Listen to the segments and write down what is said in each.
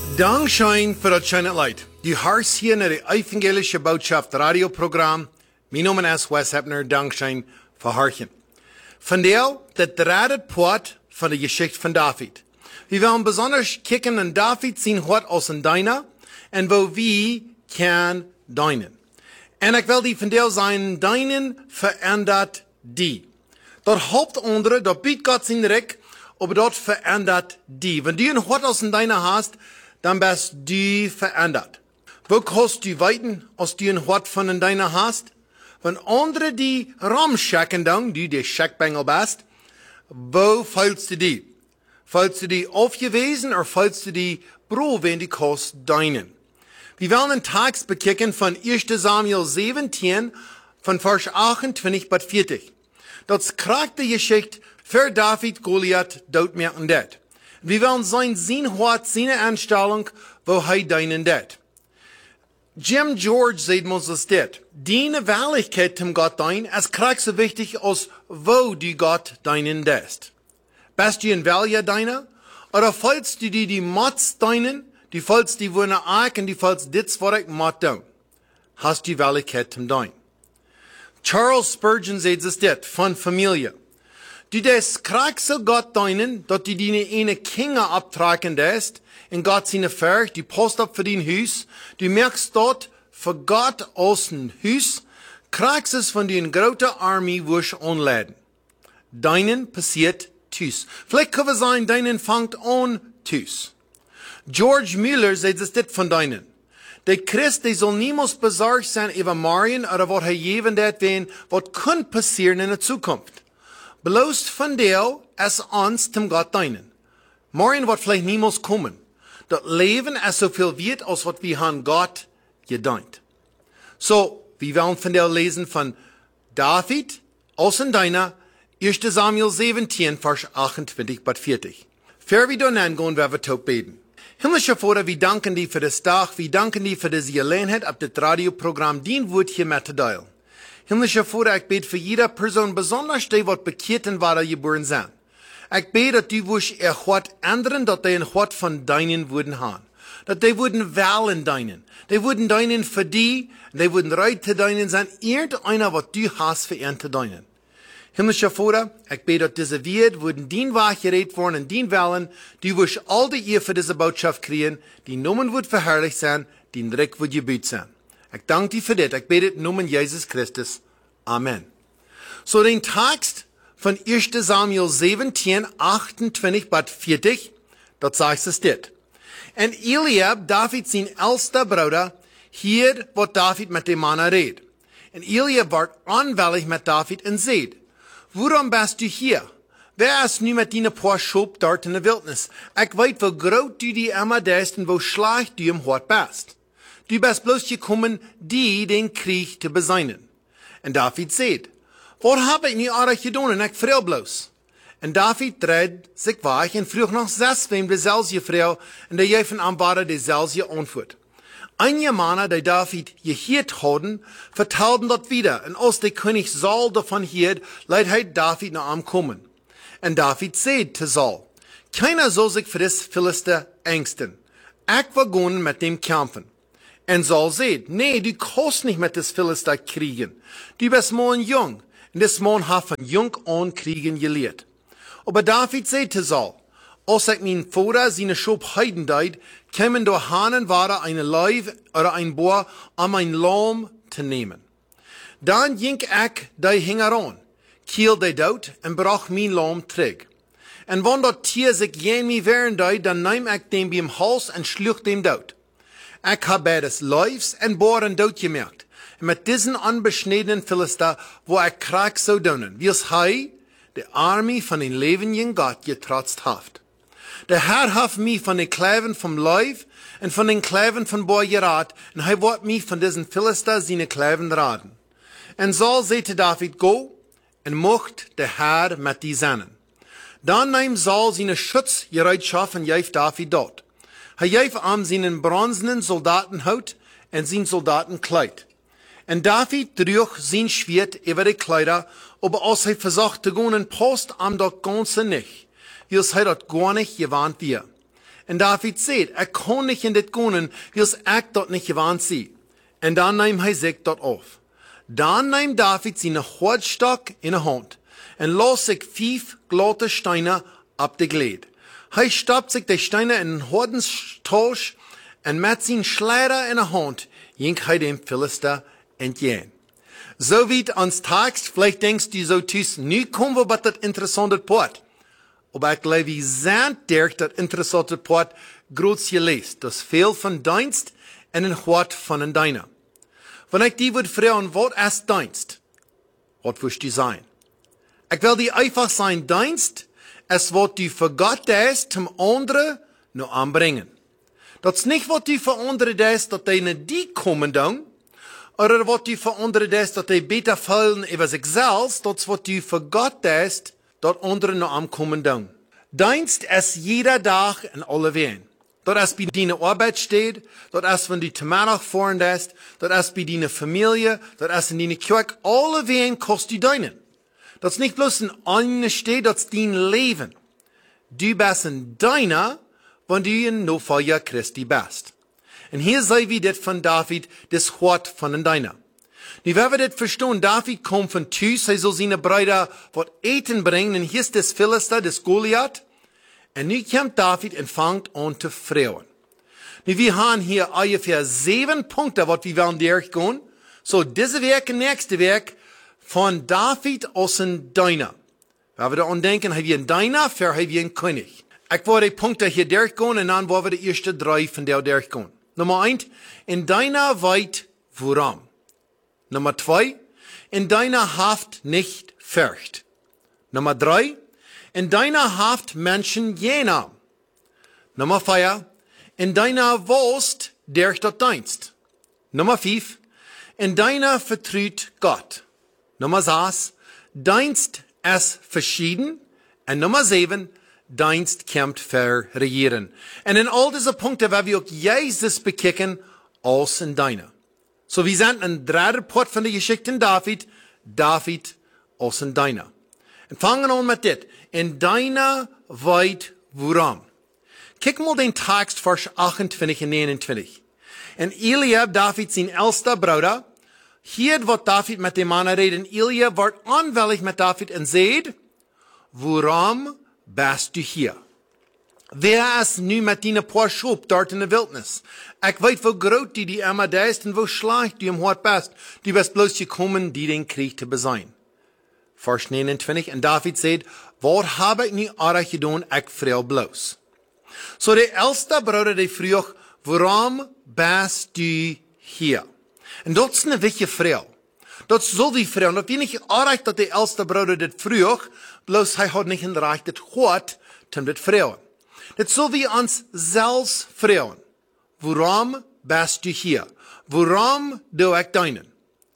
Dankschein für das schöne Leid. Du hörst hier in der evangelische Botschaft Radioprogramm. Mein Name ist Wes Heppner. Dankschein für Harchen. Von der dritte Part von der Geschichte von David. Wir wollen besonders kicken an David sein Hort aus in Deiner und wo wir kann deinen. Und ich will die von der sein, deinen verändert die. Dort Hauptuntere, dort bietet Gott sein Reck, aber dort verändert die. Wenn du ein Hort aus in Deiner hast, dann bist du verändert. Wo kannst du weiten, als du ein Hort von in Deiner hast? Wenn andere die rumschacken dann, du der Scheckbengel bist, wo fällst du die? Fällst du die aufgewesen oder fällst du die Bro, wenn du kannst deinen? Wir wollen einen Text bekicken von 1. Samuel 17, von Vers 28 bis 40. Das kriegt die Geschichte für David Goliath dort merken det. Wir wollen sein Hort, seine Anstellung, wo deinen det. Jim George sagt uns das det. Deine Wahrlichkeit zum Gott dein, es kriegt so wichtig aus, wo du Gott deinen dest. Bist du ein Wähler deiner? Oder fällst du die Mats deinen? Die fällst die wohnen arg und die fällst dit, was ich mat down. Hast du Wahrlichkeit zum dein. Charles Spurgeon sagt es det, von Familie. Du des kriegst so Gott deinen, dass du deine eine Kinder abtragen lässt, in Gott seine Ferch, die Post ab für dein Haus, du merkst dort, für Gott aus dem Haus, kriegst es von den großen Armee, wo ich anladen. Deinen passiert tüs. Vielleicht kann es sein, deinen fangt an tüs. George Mueller sagt es dit von deinen. Der Christ, der soll niemals besorgt sein über Marien oder was jeven det wen, was kann passieren in der Zukunft. Bloß von der es uns zum Gott deinen. Morgen wird vielleicht niemals kommen. Das Leben ist so viel wert, als was wir haben Gott gedient. So, wir wollen von der lesen von David, aus in deiner, 1. Samuel 17, Vers 28 bis 40. Für wir dann angehen, werden wir tot beten. Himmlischer Vater, wir danken dir für das Tag, wir danken dir für diese Gelegenheit, ab das Radioprogramm, den Wort hier mitzuteilen. Himmlischer Vater, ich bete für jede Person, besonders die, die bekehrt und waren geboren sind. Ich bete, dass du wirst Gott ändern, dass die ein Gott von deinen würden haben. Dass die würden wählen deinen. Die würden deinen für die, die würden reit zu deinen sein, irgendeiner, was du hast für ihn zu deinen. Himmlischer Vater, ich bete, dass diese Welt würden dien wachgerät worden und dien wählen, du wirst all die ihr für diese Botschaft kriegen, die Namen wird verherrlicht sein, die Dreck wird gebüht sein. Ich danke dir für das. Ich bete im Namen Jesus Christus. Amen. So den Text von 1. Samuel 17, 28 bis 40, dort sagt es dit. Und Eliab, David sein älster Bruder, hier, was David mit dem Mann redet. Und Eliab war anwällig mit David und sagt, warum bist du hier? Wer ist nu mit deinen paar Schub dort in der Wildnis? Ich weiß, wo groß du die immer bist und wo schlecht du im Hort bist. Du bist bloß gekommen, die den Krieg zu beseinen. Und David sagt, was habe ich nie euch getan und ich freu bloß? Und David dreht sich weich und frug noch 6 wem dieselbe Frau und der jefen anbade dieselbe Antwort. Einige Männer, die David gehört hatten, vertelten dort wieder. Und als der König Saul davon hört, leidt David nach ihm kommen. Und David sagt zu Saul, keiner soll sich für das Philister ängsten. Ich will gehen mit dem kämpfen. Und Saul sagt, nee, du kannst nicht mit des Philister kriegen. Du bist morgen jung. Und das Mann hat von jung an kriegen gelehrt. Aber David sagt zu Saul, als ich mein Vater seine Schub heiden deit, kämen da Hahnen war eine Leib oder ein Bohr, um ein Lamm zu nehmen. Dann ging ich die Hinger an, kiel die dort und brach mein Lamm träg. Und wenn das Tier sich jen mir wehren deit, dann nehm ich den beim Hals und schlug dem dort. Ich habe beides Leibs und Bohren dort gemerkt. Und mit diesen unbeschnittenen Philister, wo ich krieg so donen, wie es die Armee von den lebenden Gott getrotzt haft. Der Herr hat mich von den Kleven vom Leib und von den Kleven von Bohr gerat, und er wird mich von diesen Philister seine Kleven raten. Und Saul sagte David, go, und mocht der Herr mit die seinen. Dann nahm Saul seine Schutzgereitschaft und gab David dort. Er gab ihm seinen bronzenen Soldatenhaut und sein Soldatenkleid. Und David trug sein Schwert über die Kleider, aber als er versucht zu gehen, passt ihm das Ganze nicht, wie es er dort gar nicht gewarnt wird. En David zegt, ik kon niet in dit konen, wils ik dat niet gewaan zie. En dan neemt hij zich dat af. Dan neemt David zijn hoordstok in de hand en los zich 5 glatte steinen op de gled. Hij stapt zich de steinen in een hordenstoos en met zijn sleider in de hand jinkt hij dem Philister entgegen. So wie ans Text, vielleicht denkst du so tüß, nu kommen wir bei das interessante Part. Aber ich glaube, wie sind der das interessante Part groß gelesen. Das ist viel von Dienst und ein Wort von ein Deiner. Wenn ich die würde fragen, was ist Dienst? Was willst du sein? Ich will die einfach sein Dienst, es was du für Gott ist, zum anderen noch anbringen. Das ist nicht, was du für andere ist, dass die nicht die kommen dann, oder was du für andere ist, dass die besser fallen über sich selbst, das was du für Gott ist, dass andere noch ankommen dann. Dienst ist jeder Tag in alle Wehen. Das ist bei deiner Arbeit steht, das ist, wenn du Tomaten fahren lässt, das ist bei deiner Familie, das ist in deiner Kirche, alle Wehen kostet du deinen. Das ist nicht bloß in einem steht, das ist dein Leben. Du bist in deiner, wenn du ein Nachfolger Christi bist. Und hier sei wie das von David, das Wort von ein deiner. Nu, wenn wir das verstehen, David kommt von Tüß, er soll seine Brüder was eten bringen, und hier ist das Philister, das Goliath. Und nu kommt David und fängt an zu frauen. Nu, wir haben hier ungefähr 7 Punkte, was wir werden durchgehen. So, diese Werk und nächste Werk von David aus ein Deiner. Wenn wir da denken, haben wir einen Deiner, für haben wir einen König. Ich werde die Punkte hier durchgehen, und dann wollen wir die ersten 3 von der durchgehen. Nummer 1, in deiner weit woran. Nummer 2, in deiner Haft nicht fürcht. Nummer 3, in deiner Haft Menschen jener. Nummer 4, in deiner Wurst der dort Dienst. Nummer 5, in deiner vertraut Gott. Nummer 6, Dienst ist verschieden. Und Nummer 7, Dienst kämpft für Regieren. Und in all diese Punkte, werden wir auch Jesus bekicken, als in deiner. So, wir sind ein dritter Part von der Geschichte David, David als in deiner. Und fangen an mit dit. In deiner weit woran. Kijk mal den Text, Vers 28 und 29. En Eliab, David sein älster Bruder, hier wird David mit dem Mann reden. Eliab wird anwällig mit David und sagt, woran bist du hier? Wer ist nu mit deinen paar Schub dort in der Wildnis? Ich weiß, wo groß die immer da ist und wo schlecht du im Hort bist. Du bist bloß gekommen, die den Krieg zu besein. Vers 29, und David sagt, was habe ich nie arg getan, ich freu bloß. So der älteste Bruder, der fragt, warum bist du hier? Und das ist eine wichtige Frage. Das soll die Frage, das ist nicht arg, dass der älteste Bruder das fragt, bloß er hat nicht in der Reich das Hort, um das fragen. Das soll wie uns selbst fragen. Warum bist du hier? Warum do ich deinen?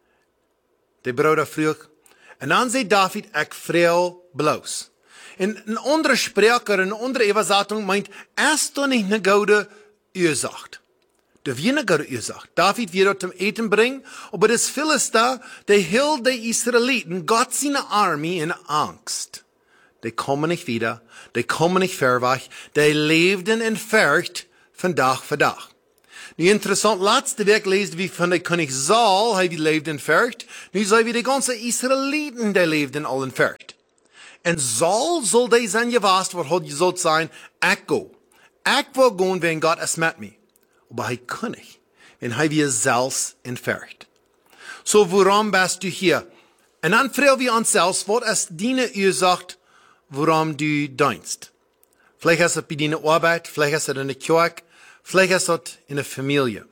Der Bruder fragt, und dann sagt David, ich frage bloß. In een andere Sprecher, in een andere Übersetzung meint, ist doch nicht eine gute Ursache. Da wir eine gute Ursache. David wird zum Eten bringen, aber das Philister, der hielt die Israeliten, Gott seine Armee in Angst. Die kommen nicht wieder, die kommen nicht vorwärts, die lebten in Furcht von Tag für Tag. Nu interessant, laatste week lezen we van de koning Saul, hij leefde in Furcht. Nu zijn we de ganze Israëlieten, die leefden al in Furcht. En Saul zal die zijn gewaast, wat had gezegd zijn, ik go. Ik wil gaan, wenn Gott is met me. Aber hij kon niet, wenn hij weer zelfs in Furcht. So, waarom bist du hier? En dan vragen we ons zelfs, wat is die Ursache, waarom du dienst? Vielleicht ist es bei deiner Arbeit, vielleicht ist es in der Kirche, vielleicht ist es in der Familie.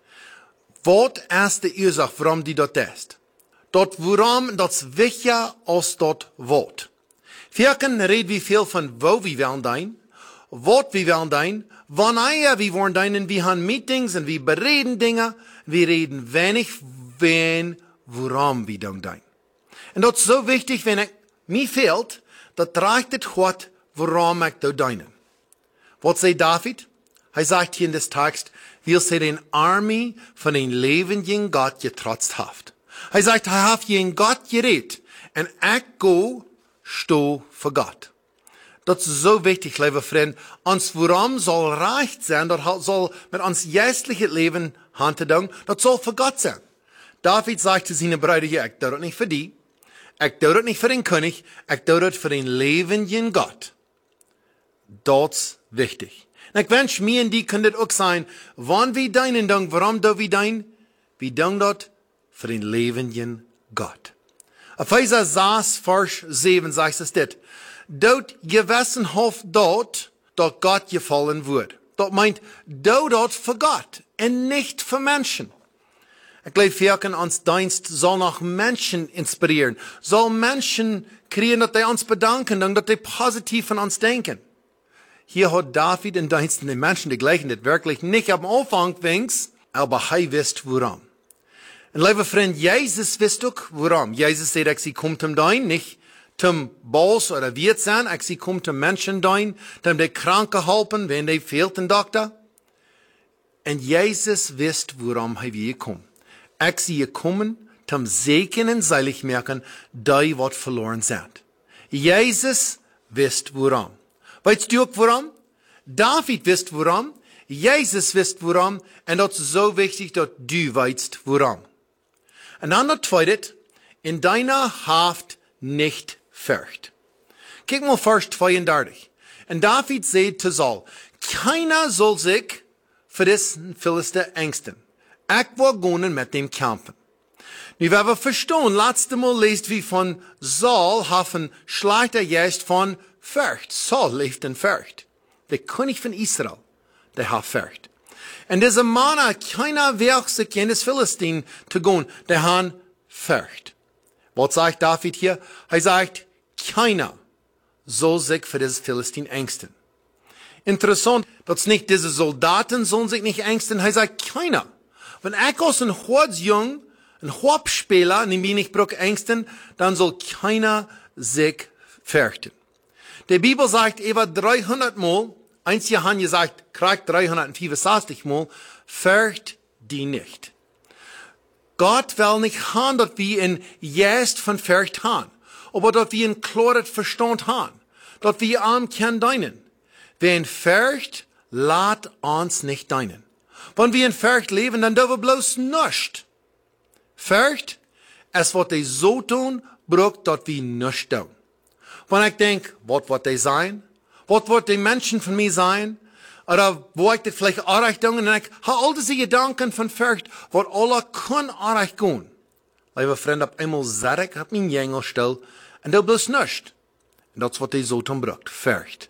Was ist die Ursache, warum du dort bist? Dort, warum, das ist wichtiger als dort, was. Wir können reden wie viel von wo wir wollen sein, was wir wollen sein, wann wir wollen sein, und wir haben Meetings, und wir bereden Dinge, wir reden wenig, wen, warum wir sein. Und das ist so wichtig, wenn mir fehlt, das reicht es Gott, warum ich da dienen. Was sagt David? Er sagt hier in des Text, wir sind den Armee von den lebendigen Gott getrotzt haft. Er sagt, er hat jeden Gott geredet, und ich go sto für Gott. Dat is so wichtig, lieve vriend. Ons waarom soll recht sein, dat soll mit ons geistliche Leben hand te doen, dat soll für Gott sein. David sagt zu seinen Brüdern hier, ich tue das nicht für die, ich tue das nicht für den König, ich tue das für den lebenden Gott. Das ist wichtig. Und ich wünsche mir und die können das auch sein, wann wir deinen Dank, warum do wir dein? Wir danken das für den lebenden Gott. Epheser 6, Vers 7 sagt es dit. Dort gewissen hof dort, dat Gott gefallen wird. Dat meint, dort für Gott und nicht für Menschen. Ich glaube, wir uns Dienst soll nach Menschen inspirieren. Soll Menschen kriegen, dass die uns bedanken und dass die positiv an uns denken. Hier hat David in Diensten den Menschen, die gleichen das wirklich nicht am Anfang wenigstens, aber er wisst warum. Und liebe Freund, Jesus wisst auch warum. Jesus sagt, ich komme zum Dein, nicht zum Boss oder Wirt sein, ich komme zum Menschen Dein, zum die Kranken helfen, wenn die fehlt ein Doktor. Und Jesus wisst, warum er gekommen. Ich sehe kommen, zum Segen und seilig merken, die wat verloren sind. Jesus wisst warum. Weißt du auch warum? David wisst warum. Jesus wisst warum. Und das ist so wichtig, dass du weißt warum. Und dann das Zweite, in deiner Haft nicht fürcht. Kijk mal Vers 32. Und David sagt zu Saul, keiner soll sich für diesen Philister ängsten. Ich will gehen mit dem kämpfen. Nu, wir verstehen, letzte Mal lest wie von Saul haben schlechter Geist von Furcht. Saul lebt in Furcht. Der König von Israel, der hat Furcht. Und dieser Mann hat keiner Weg, sich in das Philistine zu gehen, der hat Furcht. Was sagt David hier? Er sagt, keiner soll sich für das Philistine ängsten. Interessant, dass nicht diese Soldaten sollen sich nicht ängsten, er sagt, keiner. Wenn ich als ein Hortsjung, ein Hopspieler, nämlich nicht brauche ängsten, dann soll keiner sich fürchten. Die Bibel sagt über 300 Mal, eins Johannes gesagt, kriegt 365 Mal, fürcht die nicht. Gott will nicht haben, dass wir ein Geist von Furcht haben, aber dass wir ein klares Verstand haben, dass wir arm können deinen. Wer in Furcht, lasst uns nicht deinen. Wenn wir in Furcht leben, dann dürfen wir bloß nichts. Furcht, es wird die so tun, braucht, dass wir nichts tun. Wenn ich denke, was wird die sein? Was wird die Menschen von mir sein? Oder wo ich das vielleicht erreicht tun? Und ich habe all diese Gedanken von Furcht, was alle können erreicht gehen. Liebe Freunde, auf einmal sage ich, hab mein Jengel still, und da bloß nichts. Und das wird die so tun braucht. Furcht.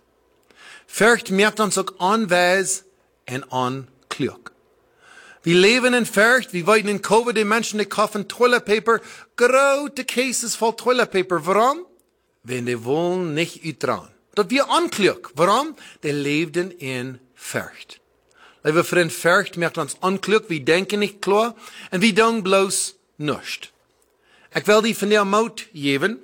Furcht merkt uns auch anweis und anklug. Wir leben in Furcht, wir wollen in Covid die Menschen, die kaufen Toilet Paper, große Cases voll Toilet Paper. Warum? Wenn die wollen nicht uittrauen. Dat wir anklug. Warum? Die lebten in Furcht. Liebe Freund, Furcht merkt uns anklug, wir denken nicht klar, und wir tun bloß nichts. Ich will die von der Mut geben.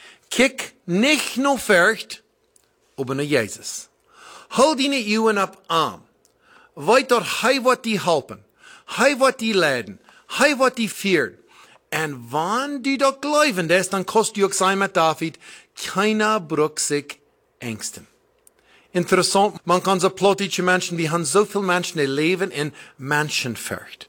Kijk nicht nur Furcht, aber nur Jesus. Hol die Uhren ab arm. Weet dat hij wat die helpen. Hij wat die leiden. Hij wat die führen. Und wann du dat geloven ist, dann kost du auch sein mit David, keiner braucht sich ängsten. Interessant, man kann so plötzlich Menschen, wir haben so viele Menschen, die leben in Menschenfurcht.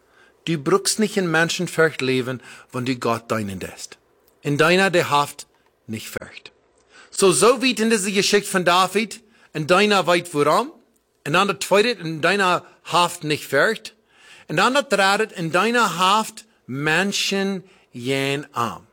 Du brauchst nicht in Menschenfurcht leben, wenn du Gott deinen lässt. In deiner, der Haft nicht furcht. So wie in dieser Geschichte von David, in deiner weit woran, und dann der zweite, in deiner Haft nicht furcht, und dann der dritte, in deiner Haft Menschen jen arm.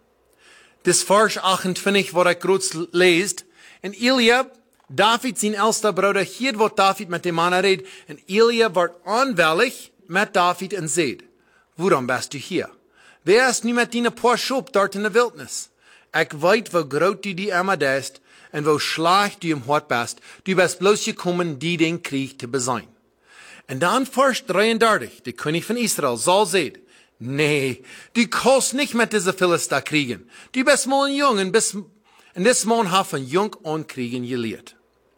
Das Vers 28, was ich kurz lest, in Eliab, David, sein älster Bruder, hier wird David mit dem Mann redet, und Eliab wird anwällig mit David und sagt, warum bist du hier? Wer ist nu mit deinen paar Schub dort in der Wildnis? Ich weiß, wo groß du die immer bist, und wo schlecht du im Hort bist. Du bist bloß gekommen, die den Krieg zu besein. Und dann Vers 33, der König von Israel, Saul sagt, nee, du kannst nicht mit dieser Philister kriegen. Du bist mal ein Jung und das Mann hat von jung an kriegen gelehrt.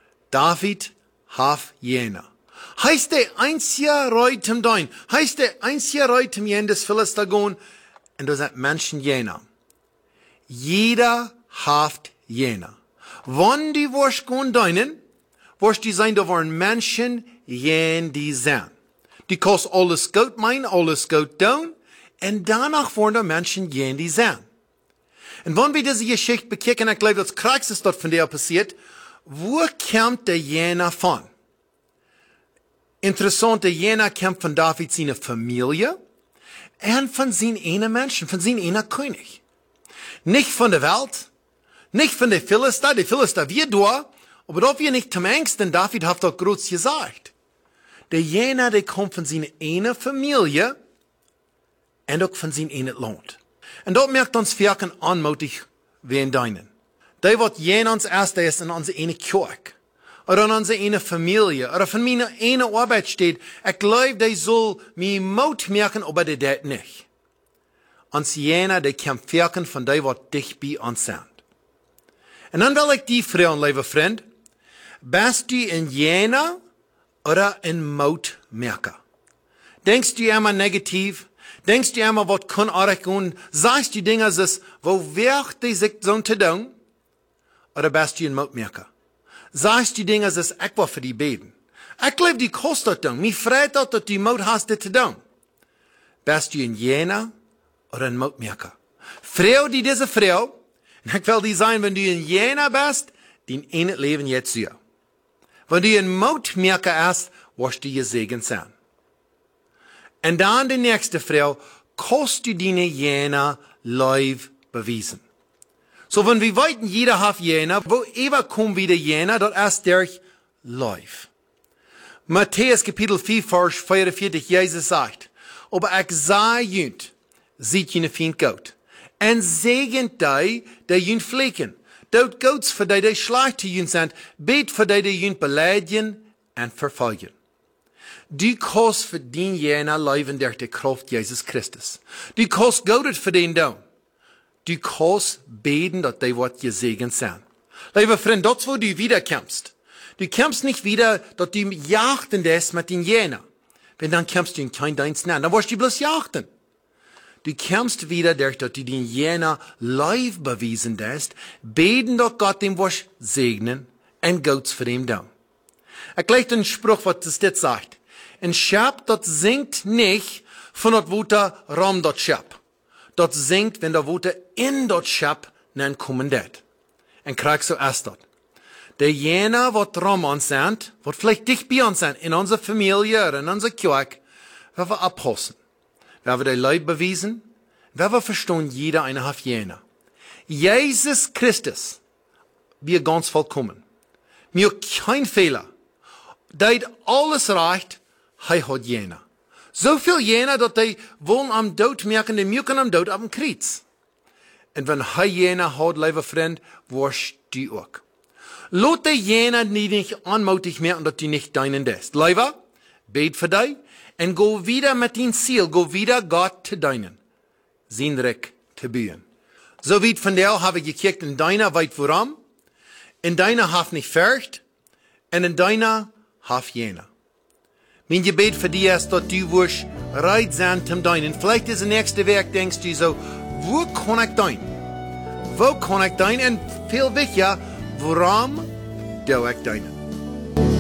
David hat jener. Heißt der einzige Reutem dein, heißt der einzige Reutem jen des Philister gehen, und da sind Menschen jener. Jeder hat jener. Wann die wirst gehen deinen, wirst die sein, da waren Menschen, jen die zijn. Die kost alles gut mein, alles gut tun, und danach waren da Menschen, jen die zijn. Und wenn wir diese Geschichte bekijken, ich glaube, das Kraxes dort von der passiert, wo kommt der Jener von? Interessant, der Jener kommt von David seiner Familie und von seinen einen Menschen, von seinem einen König. Nicht von der Welt, nicht von den Philister, die Philister wir da, aber doch wir nicht zum Angst, denn David hat doch groß gesagt. Der Jener, der kommt von seiner einen Familie und auch von seinem einen Land. Und dort merkt uns Vierken anmutig wie in deinen. Der wird jener uns erst in unsere eine Kirche. Oder in unsere eine Familie. Oder von meiner eine Arbeit steht, ich glaube, der soll mich Mut merken, aber der das nicht. Uns jener, der kann Vierken von der wird dich bei uns sind. Und dann will ich die fragen, lieber Freund, bist du in jener oder in Mut merken? Denkst du immer negativ? Denkst du immer, was kann ich tun? Sagst du Dinge, wo wird die sich so zu tun? Oder bist du ein Mutmerker? Sagst du Dinge, ich will für die beten? Ich glaube, die kostet das. Mich freut das, dass du Mut hast, das zu tun. Bist du ein Jener oder ein Mutmerker? Frau, die diese Frau, und ich will die sein, wenn du ein Jener bist, dein eines Leben jetzt so. Wenn du ein Mutmerker bist, wirst du gesegnet sein. Und dann die nächste Frau, kannst du deine Jener live beweisen. So, wenn wir weiten, jeder hat Jener, wo immer kommt wieder Jener, dort erst durch live. Matthäus Kapitel 4, Vers 44, Jesus sagt, aber ich sah jünt, sieht jene Feind gut. Und segent die jünt fliegen. Dort Gottes für die schlecht zu jünt sind, bet für die jünt beleidigen und verfolgen. Du kannst für den jener leben durch die Kraft Jesus Christus. Du kannst Gott für den tun. Du kannst beten, dass die wird gesegnet sein. Lieber Freund, dort wo du wiederkommst. Du kommst nicht wieder, dass du jachten das mit den jener. Wenn dann kommst du in kein Dienst nein, dann wirst du bloß jachten. Du kommst wieder durch, dass du den jener live bewiesen hast, beten, dass Gott dem wirst segnen und Gott für ihn tun. Ich gleich den Spruch, was das jetzt sagt. Ein Schab, das singt nicht von dort, wo der Raum dort Schab. Dort singt, wenn der Wote in dort Schab, dann kommen det. Und krieg so erst dort. Der jener, wat Raum uns sind, wat vielleicht dich bei uns sind, in unserer Familie, in unserer Kirche, werden wir abpassen. Werden wir die Leib bewiesen, werden wir verstehen, jeder eine hat jener. Jesus Christus, wir ganz vollkommen. Mir kein Fehler. Deit alles reicht, hat jener. So viel jener, dass die wollen am Tod merken, die merken am Tod am Kreuz. Und wenn jener hat, lieber Freund, wirst du auch. Lass die jener nicht anmutig merken, dass du nicht deinen lässt. Lieber, bet für dich und go wieder mit dein Ziel, go wieder Gott zu deinen. Sinnreich zu bühen. So wie von der habe ich gekickt, in deiner weit voran, in deiner haft nicht fürcht, und in deiner haft jener. Mein Gebet für dich ist, dass du wirst reit sein zum Deinen. Vielleicht ist das nächste Werk, denkst du so, wo kann ich dein? Wo kann ich dein? Und viel wichtiger, warum do ich dein?